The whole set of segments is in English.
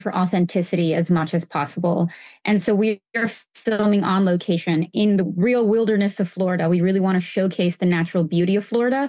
for authenticity as much as possible. And so we are filming on location in the real wilderness of Florida. We really want to showcase the natural beauty of Florida.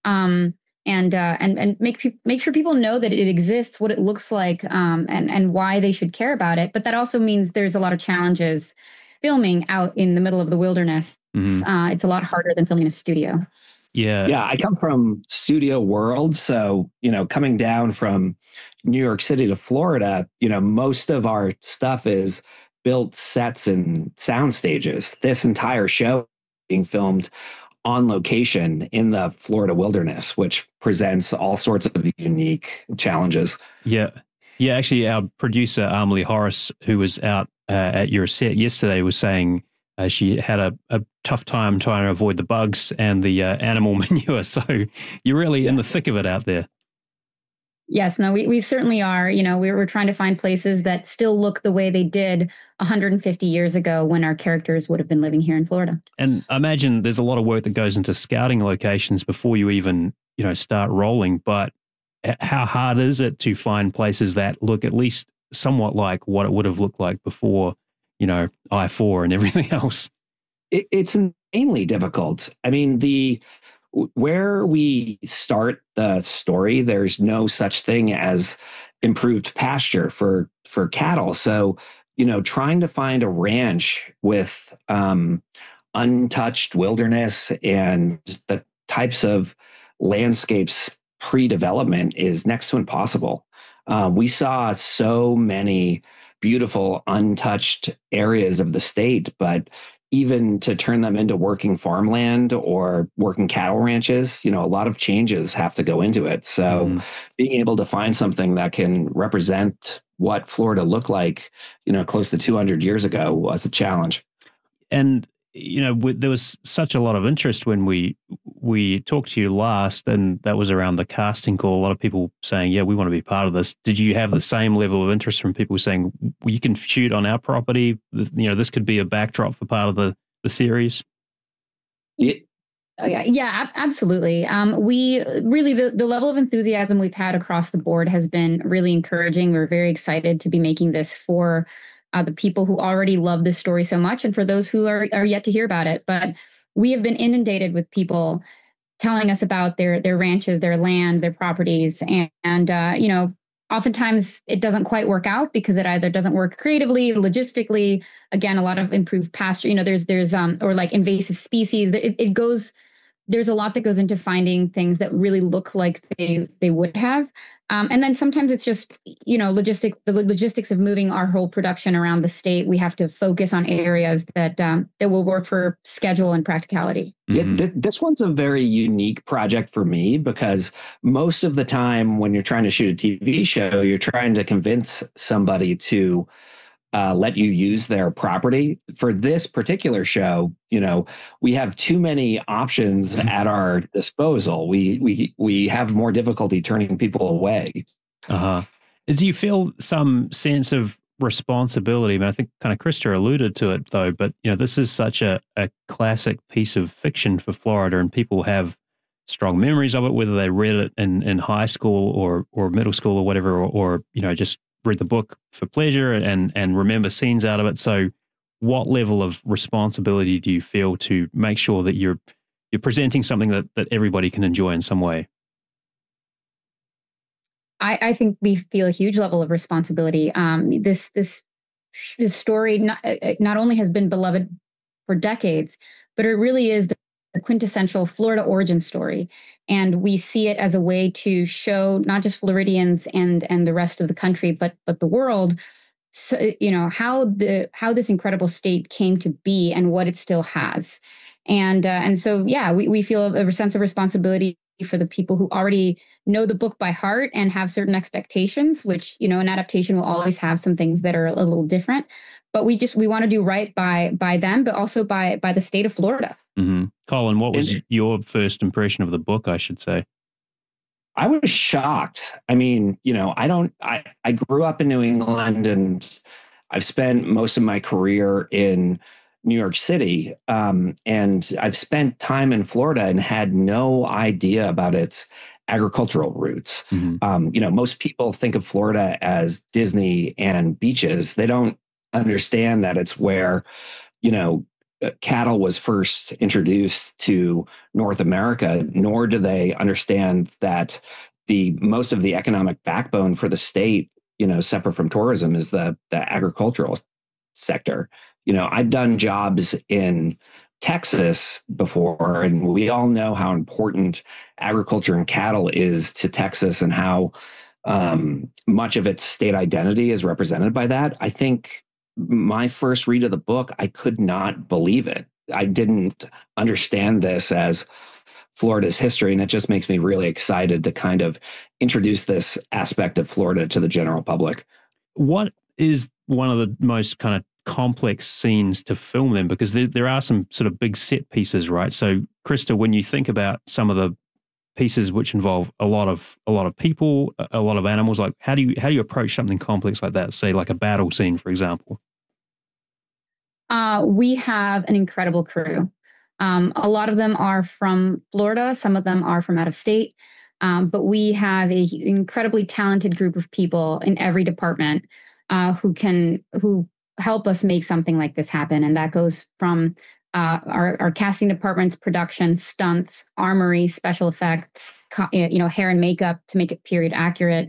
And make sure people know that it exists, what it looks like, and why they should care about it. But that also means there's a lot of challenges filming out in the middle of the wilderness. It's a lot harder than filming in a studio. Yeah, I come from studio world, so coming down from New York City to Florida, most of our stuff is built sets and sound stages. This entire show being filmed on location in the Florida wilderness, which presents all sorts of unique challenges. Yeah. Actually, our producer Amelie Horace, who was out at your set yesterday, was saying she had a tough time trying to avoid the bugs and the animal manure. So you're really in the thick of it out there. Yes, no, we certainly are. We're trying to find places that still look the way they did 150 years ago when our characters would have been living here in Florida. And I imagine there's a lot of work that goes into scouting locations before you even, start rolling. But how hard is it to find places that look at least somewhat like what it would have looked like before, I-4 and everything else? It's insanely difficult. I mean, where we start the story, there's no such thing as improved pasture for cattle. So, trying to find a ranch with untouched wilderness and the types of landscapes pre-development is next to impossible. We saw so many beautiful untouched areas of the state, but even to turn them into working farmland or working cattle ranches, a lot of changes have to go into it. So being able to find something that can represent what Florida looked like, close to 200 years ago was a challenge. And, there was such a lot of interest when we talked to you last, and that was around the casting call. A lot of people saying, yeah, we want to be part of this. Did you have the same level of interest from people saying, well, you can shoot on our property? This could be a backdrop for part of the series? Yeah. Oh, yeah, absolutely. We really, the level of enthusiasm we've had across the board has been really encouraging. We're very excited to be making this for the people who already love this story so much, and for those who are yet to hear about it. But we have been inundated with people telling us about their ranches, their land, their properties, and oftentimes it doesn't quite work out because it either doesn't work creatively, logistically. Again, a lot of improved pasture. There's or like invasive species. It goes. There's a lot that goes into finding things that really look like they would have. And then sometimes it's just, the logistics of moving our whole production around the state. We have to focus on areas that will work for schedule and practicality. Yeah, this one's a very unique project for me because most of the time when you're trying to shoot a TV show, you're trying to convince somebody to let you use their property. For this particular show, we have too many options at our disposal. We have more difficulty turning people away. Do you feel some sense of responsibility? I mean, I think kind of Krista alluded to it though, but this is such a classic piece of fiction for Florida, and people have strong memories of it, whether they read it in high school or middle school or whatever, or just read the book for pleasure and remember scenes out of it. So what level of responsibility do you feel to make sure that you're presenting something that everybody can enjoy in some way? I think we feel a huge level of responsibility. This story not only has been beloved for decades, but it really is the quintessential Florida origin story. And we see it as a way to show not just Floridians and the rest of the country, but the world, so, how this incredible state came to be and what it still has. And so, yeah, we feel a sense of responsibility for the people who already know the book by heart and have certain expectations, which, an adaptation will always have some things that are a little different. But we want to do right by them, but also by the state of Florida. Colin, what was your first impression of the book, I should say? I was shocked. I mean, I grew up in New England and I've spent most of my career in New York City. And I've spent time in Florida and had no idea about its agricultural roots. Mm-hmm. Most people think of Florida as Disney and beaches. They don't understand that it's where, cattle was first introduced to North America, nor do they understand that most of the economic backbone for the state, separate from tourism, is the agricultural sector. I've done jobs in Texas before, and we all know how important agriculture and cattle is to Texas and how much of its state identity is represented by that. I think my first read of the book, I could not believe it. I didn't understand this as Florida's history, and it just makes me really excited to kind of introduce this aspect of Florida to the general public. What is one of the most kind of complex scenes to film then? Because there are some sort of big set pieces, right? So, Krista, when you think about some of the pieces which involve a lot of people, a lot of animals, like how do you approach something complex like that? Say, like a battle scene, for example. We have an incredible crew. A lot of them are from Florida. Some of them are from out of state. But we have an incredibly talented group of people in every department who help us make something like this happen. And that goes from our casting department's production, stunts, armory, special effects, hair and makeup to make it period accurate.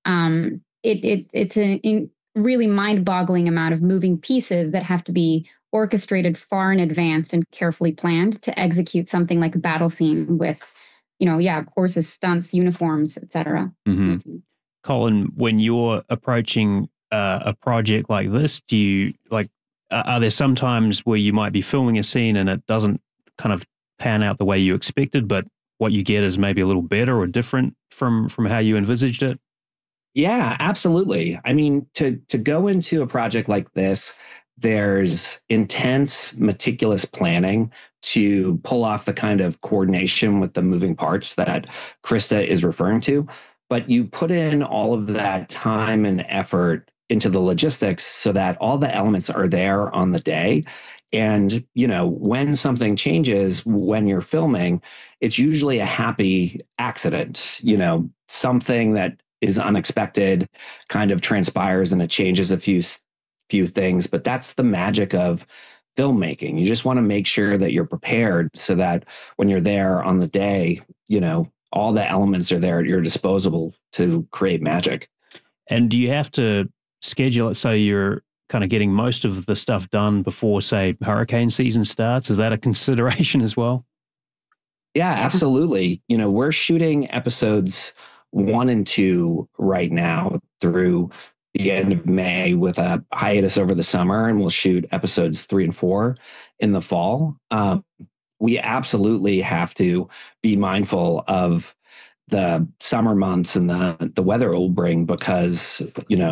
It's a really mind-boggling amount of moving pieces that have to be orchestrated far in advance and carefully planned to execute something like a battle scene with, horses, stunts, uniforms, etc. Mm-hmm. Colin, when you're approaching a project like this, do you are there some times where you might be filming a scene and it doesn't kind of pan out the way you expected, but what you get is maybe a little better or different from how you envisaged it? Yeah, absolutely. I mean, to go into a project like this, there's intense, meticulous planning to pull off the kind of coordination with the moving parts that Krista is referring to. But you put in all of that time and effort into the logistics so that all the elements are there on the day. And, when something changes when you're filming, it's usually a happy accident, something that is unexpected kind of transpires and it changes a few things. But that's the magic of filmmaking. You just want to make sure that you're prepared so that when you're there on the day, all the elements are there at your disposal to create magic. And do you have to schedule it so you're kind of getting most of the stuff done before, say, hurricane season starts? Is that a consideration as well? Yeah, absolutely. We're shooting episodes 1 and 2 right now through the end of May with a hiatus over the summer, and we'll shoot episodes 3 and 4 in the fall. We absolutely have to be mindful of the summer months and the weather it will bring, because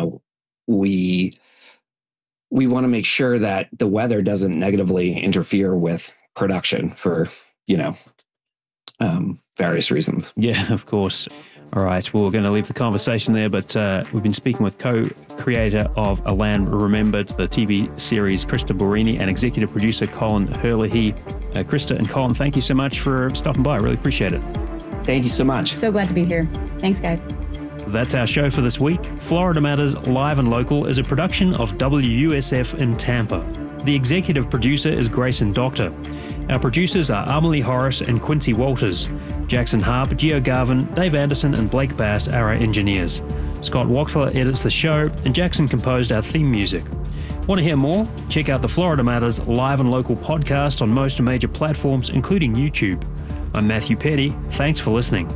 we want to make sure that the weather doesn't negatively interfere with production for various reasons. Yeah, of course. All right, well, we're going to leave the conversation there, but we've been speaking with co-creator of A Land Remembered, the TV series, Krista Borini, and executive producer Colin Herlihy. Krista and Colin, thank you so much for stopping by. I really appreciate it. Thank you so much. So glad to be here. Thanks, guys. That's our show for this week. Florida Matters Live and Local is a production of WUSF in Tampa. The executive producer is Grayson Doctor. Our producers are Amelie Horace and Quincy Walters. Jackson Harp, Gio Garvin, Dave Anderson, and Blake Bass are our engineers. Scott Wachtler edits the show, and Jackson composed our theme music. Want to hear more? Check out the Florida Matters Live and Local podcast on most major platforms, including YouTube. I'm Matthew Petty. Thanks for listening.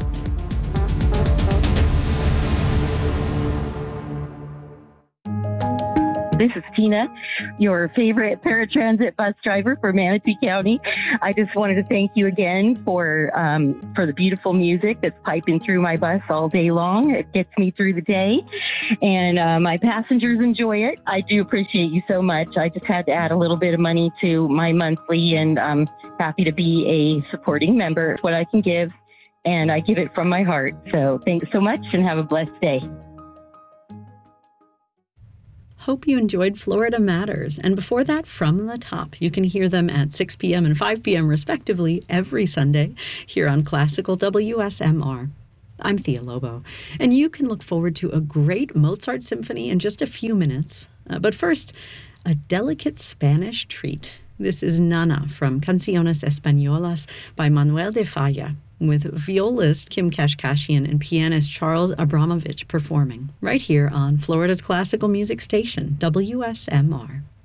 This is Tina, your favorite paratransit bus driver for Manatee County. I just wanted to thank you again for the beautiful music that's piping through my bus all day long. It gets me through the day, and my passengers enjoy it. I do appreciate you so much. I just had to add a little bit of money to my monthly, and I'm happy to be a supporting member. It's what I can give, and I give it from my heart. So thanks so much, and have a blessed day. hope you enjoyed Florida Matters. And before that, From the Top. You can hear them at 6 p.m. and 5 p.m. respectively every Sunday here on Classical WSMR. I'm Thea Lobo, and you can look forward to a great Mozart symphony in just a few minutes. But first, a delicate Spanish treat. This is Nana from Canciones Españolas by Manuel de Falla, with violist Kim Kashkashian and pianist Charles Abramovich performing, right here on Florida's classical music station, WSMR.